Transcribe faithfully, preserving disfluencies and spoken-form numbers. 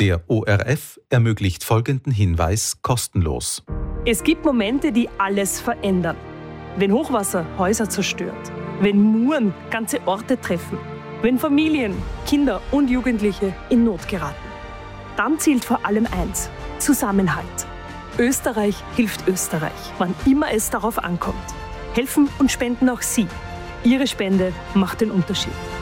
Der O R F ermöglicht folgenden Hinweis kostenlos. Es gibt Momente, die alles verändern. Wenn Hochwasser Häuser zerstört, wenn Muren ganze Orte treffen, wenn Familien, Kinder und Jugendliche in Not geraten. Dann zählt vor allem eins: Zusammenhalt. Österreich hilft Österreich, wann immer es darauf ankommt. Helfen und spenden auch Sie. Ihre Spende macht den Unterschied.